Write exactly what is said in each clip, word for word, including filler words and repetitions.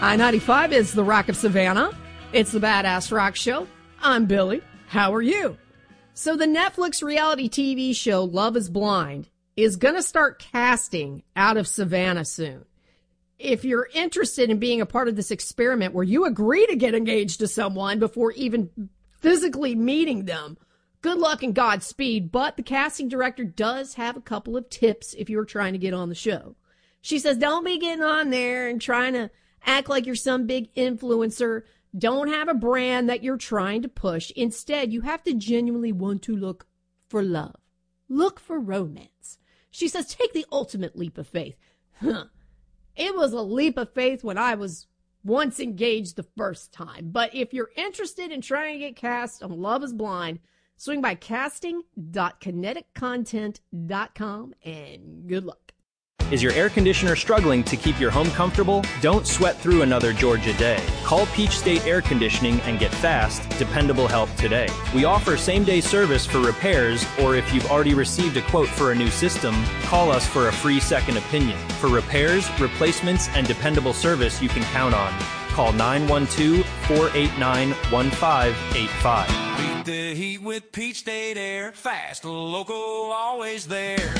I ninety-five is the Rock of Savannah. It's the Badass Rock Show. I'm Billy. How are you? So the Netflix reality T V show Love is Blind is going to start casting out of Savannah soon. If you're interested in being a part of this experiment where you agree to get engaged to someone before even physically meeting them, good luck and Godspeed. But the casting director does have a couple of tips if you're trying to get on the show. She says, don't be getting on there and trying to act like you're some big influencer. Don't have a brand that you're trying to push. Instead, you have to genuinely want to look for love. Look for romance. She says, take the ultimate leap of faith. Huh. It was a leap of faith when I was once engaged the first time. But if you're interested in trying to get cast on Love is Blind, swing by casting dot kinetic content dot com and good luck. Is your air conditioner struggling to keep your home comfortable? Don't sweat through another Georgia day. Call Peach State Air Conditioning and get fast, dependable help today. We offer same-day service for repairs, or if you've already received a quote for a new system, call us for a free second opinion. For repairs, replacements, and dependable service you can count on. Call nine one two, four eight nine, one five eight five. Beat the heat with Peach State Air. Fast, local, always there.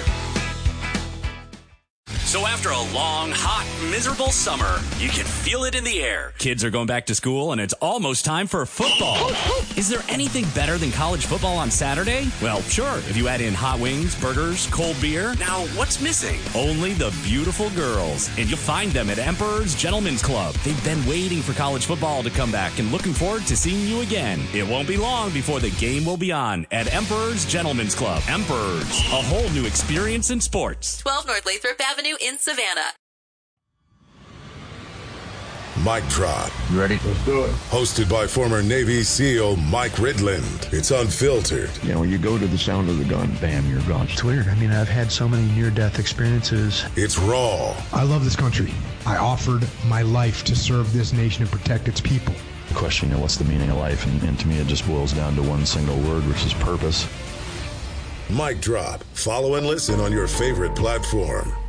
So after a long, hot, miserable summer, you can feel it in the air. Kids are going back to school, and it's almost time for football. Is there anything better than college football on Saturday? Well, sure, if you add in hot wings, burgers, cold beer. Now, what's missing? Only the beautiful girls. And you'll find them at Emperor's Gentlemen's Club. They've been waiting for college football to come back and looking forward to seeing you again. It won't be long before the game will be on at Emperor's Gentlemen's Club. Emperor's, a whole new experience in sports. twelve North Lathrop Avenue in Savannah. Mic Drop. You ready? Let's do it. Hosted by former Navy SEAL Mike Ridland. It's unfiltered. You know, when you go to the sound of the gun, bam, you're gone. It's weird. I mean, I've had so many near-death experiences. It's raw. I love this country. I offered my life to serve this nation and protect its people. The question, you know, what's the meaning of life? And, and to me, it just boils down to one single word, which is purpose. Mic Drop. Follow and listen on your favorite platform.